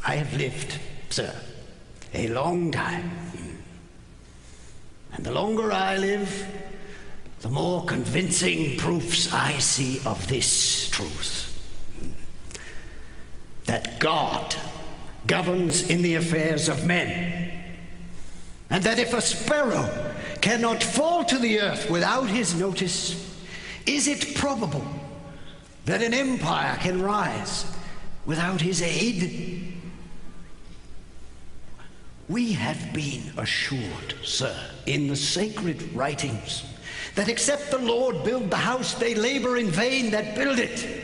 I have lived, sir, a long time. And the longer I live, the more convincing proofs I see of this truth. That God governs in the affairs of men. And that if a sparrow cannot fall to the earth without his notice, is it probable that an empire can rise without his aid? We have been assured, sir, in the sacred writings, that except the Lord build the house, they labor in vain that build it.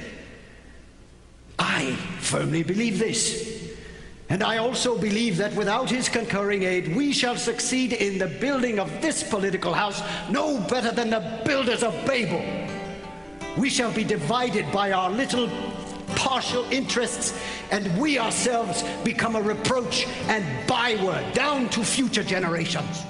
I firmly believe this, and I also believe that without his concurring aid, we shall succeed in the building of this political house no better than the builders of Babel. We shall be divided by our little partial interests, and we ourselves become a reproach and byword down to future generations.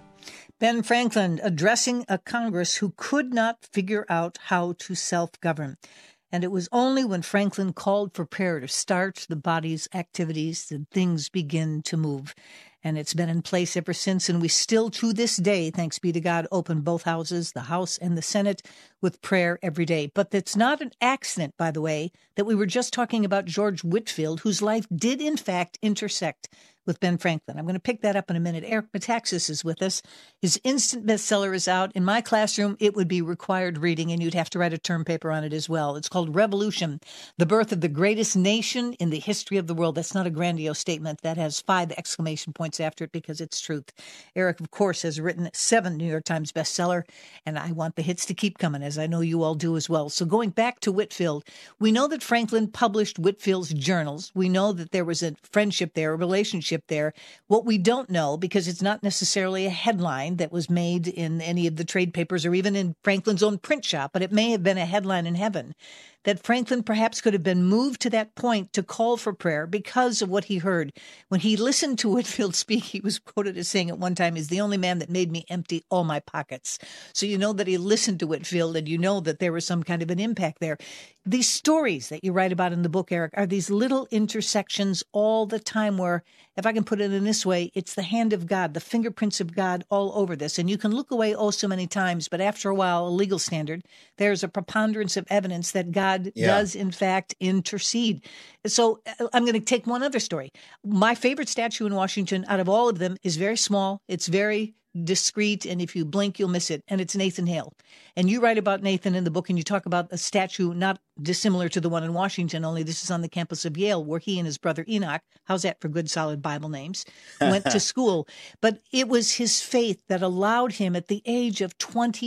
Ben Franklin addressing a Congress who could not figure out how to self-govern. And it was only when Franklin called for prayer to start the body's activities that things begin to move. And it's been in place ever since, and we still, to this day, thanks be to God, open both houses, the House and the Senate, with prayer every day. But it's not an accident, by the way, that we were just talking about George Whitefield, whose life did, in fact, intersect with Ben Franklin. I'm going to pick that up in a minute. Eric Metaxas is with us. His instant bestseller is out. In my classroom, it would be required reading, and you'd have to write a term paper on it as well. It's called Revolution, the Birth of the Greatest Nation in the History of the World. That's not a grandiose statement. That has 5 exclamation points after it because it's truth. Eric, of course, has written 7 New York Times bestseller, and I want the hits to keep coming, as I know you all do as well. So going back to Whitefield, we know that Franklin published Whitefield's journals. We know that there was a friendship there, a relationship there. What we don't know, because it's not necessarily a headline that was made in any of the trade papers or even in Franklin's own print shop, but it may have been a headline in heaven, that Franklin perhaps could have been moved to that point to call for prayer because of what he heard. When he listened to Whitefield speak, he was quoted as saying at one time, "He's the only man that made me empty all my pockets." So you know that he listened to Whitefield, and you know that there was some kind of an impact there. These stories that you write about in the book, Eric, are these little intersections all the time where, if I can put it in this way, it's the hand of God, the fingerprints of God all over this. And you can look away oh so many times, but after a while, a legal standard, there's a preponderance of evidence that God does, in fact, intercede. So I'm going to take one other story. My favorite statue in Washington out of all of them is very small. It's very discreet, and if you blink, you'll miss it. And it's Nathan Hale. And you write about Nathan in the book, and you talk about a statue not dissimilar to the one in Washington, only this is on the campus of Yale, where he and his brother Enoch, how's that for good, solid Bible names, went to school. But it was his faith that allowed him at the age of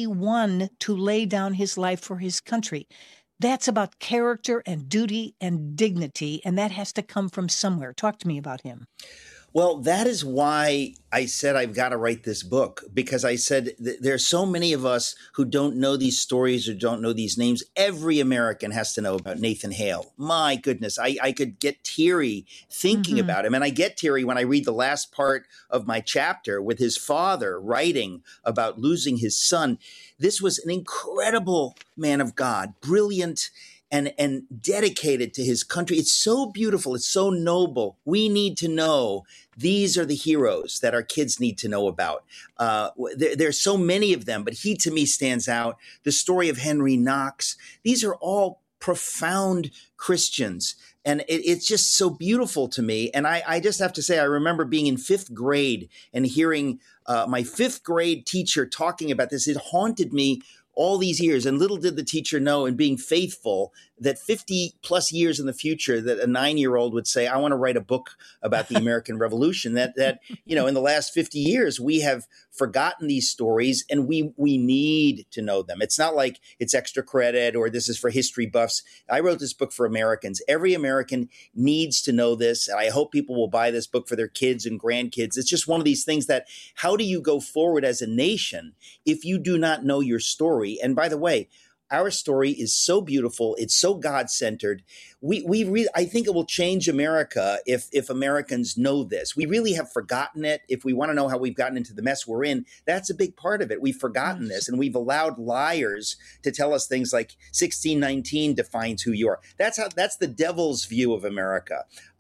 21 to lay down his life for his country. That's about character and duty and dignity, and that has to come from somewhere. Talk to me about him. Well, that is why I said I've got to write this book, because I said there are so many of us who don't know these stories or don't know these names. Every American has to know about Nathan Hale. My goodness, I could get teary thinking about him. And I get teary when I read the last part of my chapter with his father writing about losing his son. This was an incredible man of God, brilliant and dedicated to his country. It's so beautiful. It's so noble. We need to know these are the heroes that our kids need to know about. There's so many of them, but he to me stands out. The story of Henry Knox. These are all profound Christians. And it's just so beautiful to me. And I just have to say, I remember being in 5th grade and hearing my 5th grade teacher talking about this. It haunted me all these years. And little did the teacher know, and being faithful, that 50 plus years in the future, that a 9-year-old would say, I want to write a book about the American Revolution. That, you know, in the last 50 years, we have forgotten these stories, and we need to know them. It's not like it's extra credit or this is for history buffs. I wrote this book for Americans. Every American needs to know this. And I hope people will buy this book for their kids and grandkids. It's just one of these things that, how do you go forward as a nation if you do not know your story? And by the way, our story is so beautiful. It's so God-centered. I think it will change America if Americans know this. We really have forgotten it. If we want to know how we've gotten into the mess we're in, that's a big part of it. We've forgotten this, and we've allowed liars to tell us things like 1619 defines who you are. That's the devil's view of America.